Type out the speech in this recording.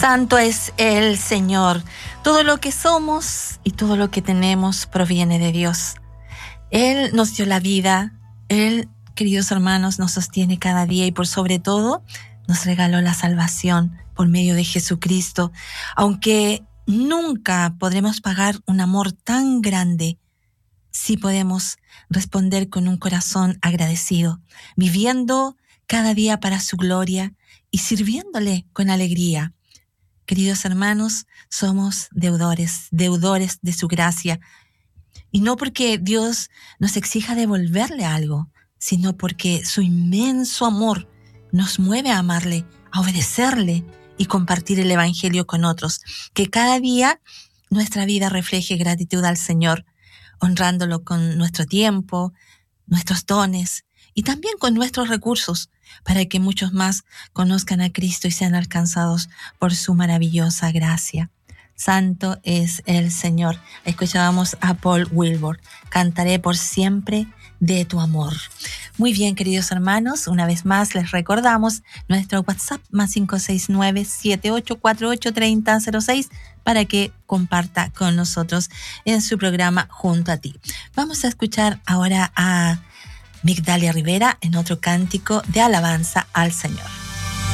Santo es el Señor. Todo lo que somos y todo lo que tenemos proviene de Dios. Él nos dio la vida. Él, queridos hermanos, nos sostiene cada día y por sobre todo nos regaló la salvación por medio de Jesucristo. Aunque nunca podremos pagar un amor tan grande, sí podemos responder con un corazón agradecido, viviendo cada día para su gloria y sirviéndole con alegría. Queridos hermanos, somos deudores de su gracia. Y no porque Dios nos exija devolverle algo, sino porque su inmenso amor nos mueve a amarle, a obedecerle y compartir el Evangelio con otros. Que cada día nuestra vida refleje gratitud al Señor, honrándolo con nuestro tiempo, nuestros dones y también con nuestros recursos, para que muchos más conozcan a Cristo y sean alcanzados por su maravillosa gracia. Santo es el Señor. Escuchábamos a Paul Wilbur. Cantaré por siempre de tu amor. Muy bien, queridos hermanos, una vez más les recordamos nuestro WhatsApp más 569-7848-3006 para que comparta con nosotros en su programa Junto a Ti. Vamos a escuchar ahora a Migdalia Rivera en otro cántico de alabanza al Señor.